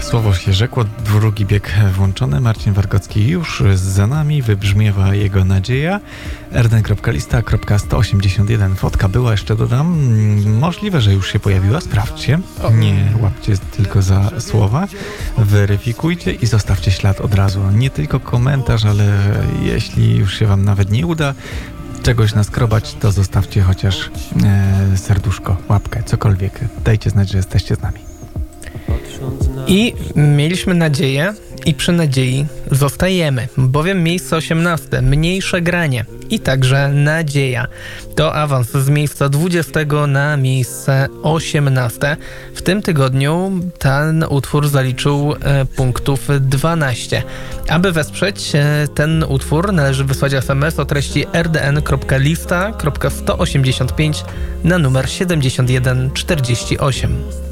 Słowo się rzekło, drugi bieg włączony. Marcin Wargocki już za nami, wybrzmiewa jego nadzieja. rn.lista.181 fotka była, jeszcze dodam. Możliwe, że już się pojawiła, sprawdźcie. Nie łapcie tylko za słowa. Weryfikujcie i zostawcie ślad od razu. Nie tylko komentarz, ale jeśli już się wam nawet nie uda czegoś naskrobać, to zostawcie chociaż serduszko, łapkę, cokolwiek. Dajcie znać, że jesteście z nami. I mieliśmy nadzieję i przy nadziei zostajemy, bowiem miejsce 18, mniejsze granie i także nadzieja. To awans z miejsca 20 na miejsce 18. W tym tygodniu ten utwór zaliczył punktów 12. Aby wesprzeć ten utwór, należy wysłać SMS o treści rdn.lista.185 na numer 7148.